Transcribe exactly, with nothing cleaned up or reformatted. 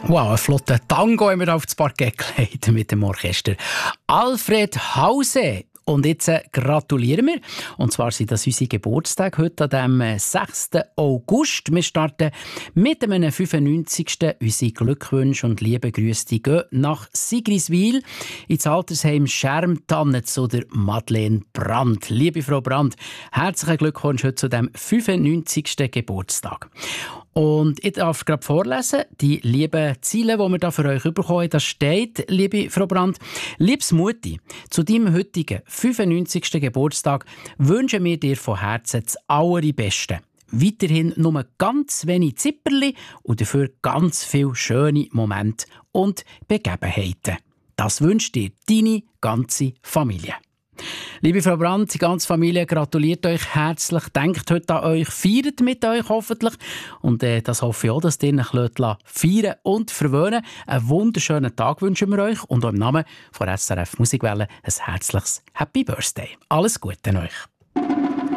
Wow, ein flotter Tango haben wir auf das Parkett gelegt mit dem Orchester. Alfred Hause. Und jetzt äh, gratulieren wir. Und zwar sind das unsere Geburtstage heute an dem sechsten August. Wir starten mit dem fünfundneunzigsten Unsere Glückwünsche und liebe Grüße die gehen nach Sigriswil ins Altersheim Schermtanne zu der Madeleine Brandt. Liebe Frau Brandt, herzlichen Glückwunsch heute zu dem fünfundneunzigsten Geburtstag. Und ich darf gerade vorlesen, die lieben Ziele, die wir da für euch bekommen haben. Da steht, liebe Frau Brandt, liebes Mutti, zu deinem heutigen fünfundneunzigsten Geburtstag wünschen wir dir von Herzen das Allerbeste. Weiterhin nur ganz wenig Zipperli und dafür ganz viele schöne Momente und Begebenheiten. Das wünscht dir deine ganze Familie. Liebe Frau Brandt, die ganze Familie gratuliert euch herzlich, denkt heute an euch, feiert mit euch hoffentlich und äh, das hoffe ich auch, dass ihr euch feiern und verwöhnen. Einen wunderschönen Tag wünschen wir euch und auch im Namen von S R F Musikwelle ein herzliches Happy Birthday. Alles Gute an euch.